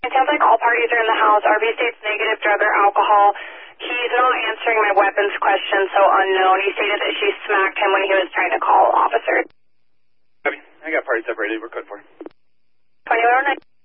It sounds like all parties are in the house. RV states negative drug or alcohol. He's not answering my weapons question, so unknown. He stated that she smacked him when he was trying to call officers. I got party separated. We're code 4. 2109.